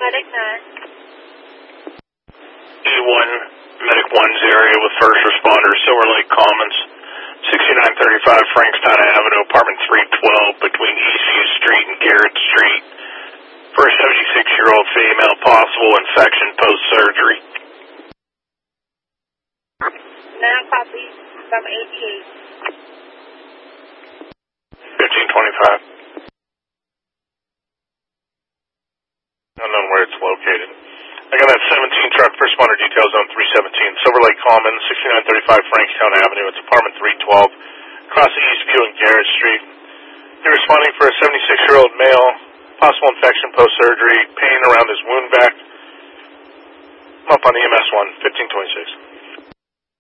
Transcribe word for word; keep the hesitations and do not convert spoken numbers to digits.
Medic nine. E one, Medic one's area with first responders, Silver Lake Commons, sixty-nine thirty-five Frankstown Avenue, apartment three twelve, between Eastview Street and Garrett Street. For a seventy-six-year-old female, possible infection post-surgery. Nine copies from eighty-eight. fifteen twenty-five. Unknown where it's located. I got that seventeen truck, first responder details on three seventeen, Silver Lake Commons, sixty-nine thirty-five Frankstown Avenue. It's apartment three twelve, crossing Eastview and Garrett Street. You're responding for a seventy-six-year-old male, possible infection post-surgery, pain around his wound vac. I'm up on the E M S one, fifteen twenty-six.